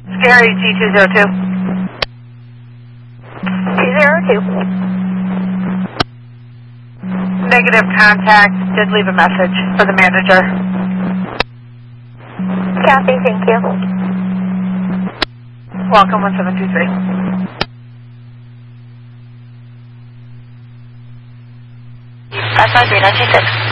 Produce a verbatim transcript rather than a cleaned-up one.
Scary G two zero two. two zero two. Negative contact. Did leave a message for the manager. Copy, thank you. Welcome, one seven two three. That's my three nine two six.